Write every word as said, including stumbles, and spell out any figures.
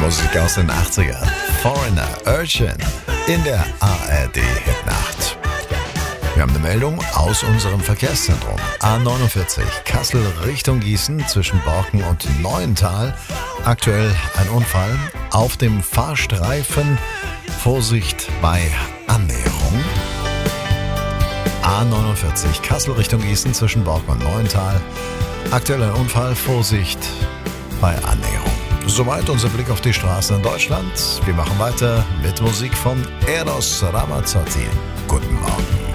Musik aus den achtzigern. Foreigner, Urchin in der A R D-Hitnacht. Wir haben eine Meldung aus unserem Verkehrszentrum. A neunundvierzig, Kassel Richtung Gießen zwischen Borken und Neuental. Aktuell ein Unfall auf dem Fahrstreifen. Vorsicht bei Annäherung. A neunundvierzig, Kassel Richtung Gießen zwischen Borken und Neuental. Aktuell ein Unfall. Vorsicht bei Annäherung. Soweit unser Blick auf die Straßen in Deutschland. Wir machen weiter mit Musik von Eros Ramazzotti. Guten Morgen.